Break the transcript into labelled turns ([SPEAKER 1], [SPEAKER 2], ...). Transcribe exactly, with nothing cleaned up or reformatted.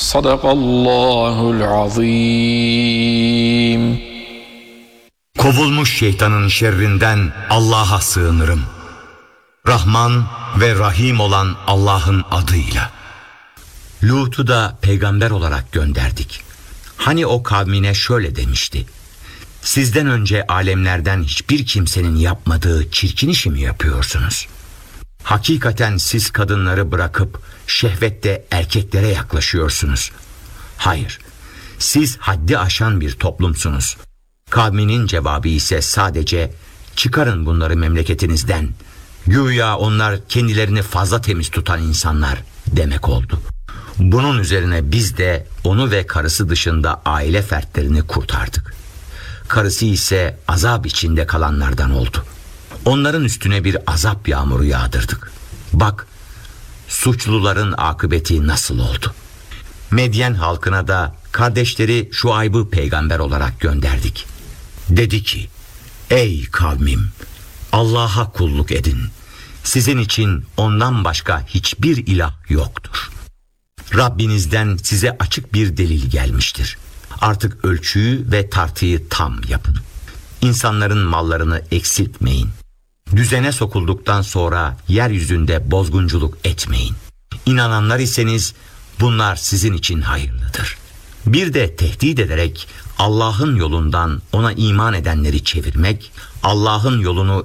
[SPEAKER 1] Sadakallahul azim.
[SPEAKER 2] Kovulmuş şeytanın şerrinden Allah'a sığınırım. Rahman ve Rahim olan Allah'ın adıyla. Lut'u da peygamber olarak gönderdik. Hani o kavmine şöyle demişti: sizden önce alemlerden hiçbir kimsenin yapmadığı çirkin işi mi yapıyorsunuz? Hakikaten siz kadınları bırakıp şehvette erkeklere yaklaşıyorsunuz. Hayır, siz haddi aşan bir toplumsunuz. Kavminin cevabı ise sadece çıkarın bunları memleketinizden. Güya onlar kendilerini fazla temiz tutan insanlar demek oldu. Bunun üzerine biz de onu ve karısı dışında aile fertlerini kurtardık. Karısı ise azap içinde kalanlardan oldu. Onların üstüne bir azap yağmuru yağdırdık. Bak, suçluların akıbeti nasıl oldu? Medyen halkına da kardeşleri Şuayb'ı peygamber olarak gönderdik. Dedi ki: ey kavmim, Allah'a kulluk edin. Sizin için ondan başka hiçbir ilah yoktur. Rabbinizden size açık bir delil gelmiştir. Artık ölçüyü ve tartıyı tam yapın. İnsanların mallarını eksiltmeyin. Düzene sokulduktan sonra yeryüzünde bozgunculuk etmeyin. İnananlar iseniz bunlar sizin için hayırlıdır. Bir de tehdit ederek Allah'ın yolundan ona iman edenleri çevirmek, Allah'ın yolunu